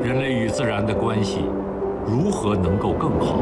人类与自然的关系如何能够更好？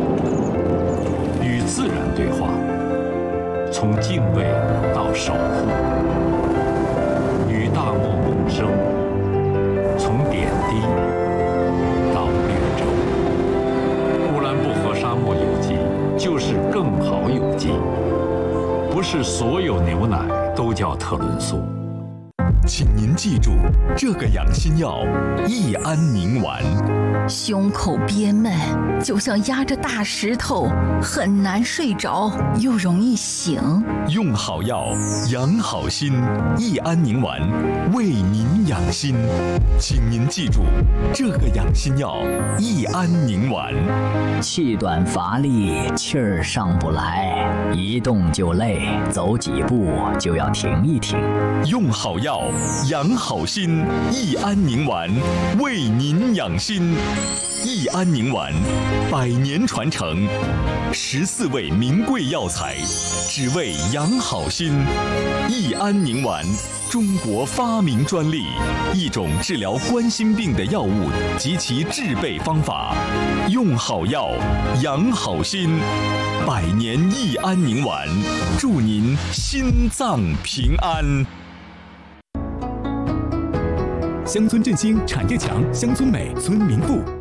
与自然对话，从敬畏到守护；与大漠共生，从点滴到绿洲。乌兰布和沙漠有机就是更好有机，不是所有牛奶都叫特仑苏。 请您记住这个养心药益安宁丸。 胸口憋闷，就像压着大石头，很难睡着，又容易醒。 用好药，养好心，益安宁丸为您养心。请您记住这个养心药益安宁丸。 气短乏力，气儿上不来，一动就累，走几步就要停一停。 用好药，养好心，益安宁丸为您养心。益安宁丸100年传承，14味名贵药材，只为养好心。益安宁丸，中国发明专利，一种治疗冠心病的药物及其制备方法。用好药，养好心。100年益安宁丸，祝您心脏平安。 乡村振兴，产业强，乡村美，村民富。